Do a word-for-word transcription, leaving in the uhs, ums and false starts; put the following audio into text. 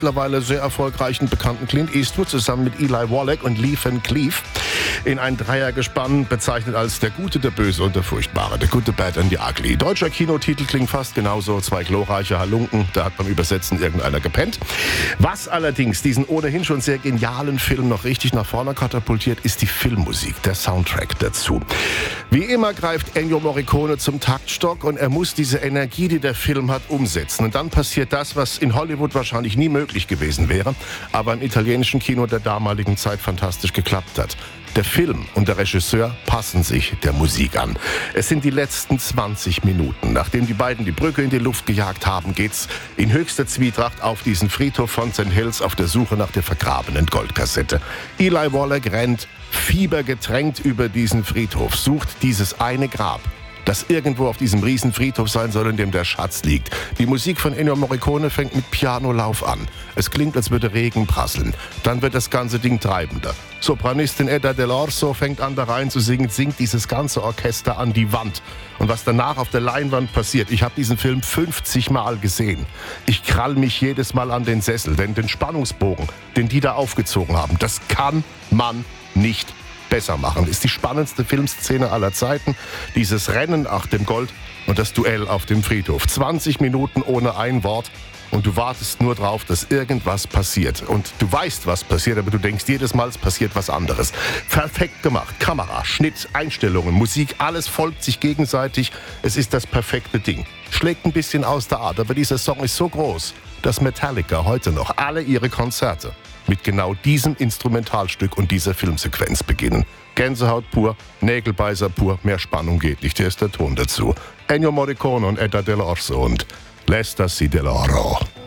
mittlerweile sehr erfolgreichen bekannten Clint Eastwood zusammen mit Eli Wallach und Lee Van Cleef in ein Dreiergespann, bezeichnet als der Gute, der Böse und der Furchtbare, der Good, the Bad and the Ugly. Deutscher Kinotitel klingt fast genauso, zwei glorreiche Halunken, da hat beim Übersetzen irgendeiner gepennt. Was allerdings diesen ohnehin schon sehr genialen Film noch richtig nach vorne katapultiert, ist die Filmmusik, der Soundtrack dazu. Wie immer greift Ennio Morricone zum Taktstock und er muss diese Energie, die der Film hat, umsetzen. Und dann passiert das, was in Hollywood wahrscheinlich nie möglich gewesen wäre, aber im italienischen Kino der damaligen Zeit fantastisch geklappt hat. Der Film und der Regisseur passen sich der Musik an. Es sind die letzten zwanzig Minuten. Nachdem die beiden die Brücke in die Luft gejagt haben, geht's in höchster Zwietracht auf diesen Friedhof von Saint Hills auf der Suche nach der vergrabenen Goldkassette. Eli Wallach rennt fiebergetränkt über diesen Friedhof, sucht dieses eine Grab, das irgendwo auf diesem riesen Friedhof sein soll, in dem der Schatz liegt. Die Musik von Ennio Morricone fängt mit Pianolauf an. Es klingt, als würde Regen prasseln. Dann wird das ganze Ding treibender. Sopranistin Edda Dell'Orso fängt an, da rein zu singen, singt dieses ganze Orchester an die Wand. Und was danach auf der Leinwand passiert, ich habe diesen Film fünfzig Mal gesehen. Ich krall mich jedes Mal an den Sessel, denn den Spannungsbogen, den die da aufgezogen haben, das kann man nicht besser machen. Ist die spannendste Filmszene aller Zeiten. Dieses Rennen nach dem Gold und das Duell auf dem Friedhof. zwanzig Minuten ohne ein Wort und du wartest nur drauf, dass irgendwas passiert. Und du weißt, was passiert, aber du denkst jedes Mal, es passiert was anderes. Perfekt gemacht. Kamera, Schnitt, Einstellungen, Musik, alles folgt sich gegenseitig. Es ist das perfekte Ding. Schlägt ein bisschen aus der Art, aber dieser Song ist so groß, dass Metallica heute noch alle ihre Konzerte mit genau diesem Instrumentalstück und dieser Filmsequenz beginnen. Gänsehaut pur, Nägelbeißer pur, mehr Spannung geht nicht. Hier ist der Ton dazu. Ennio Morricone und Edda Dell'Orso und L'Estasi dell'Oro.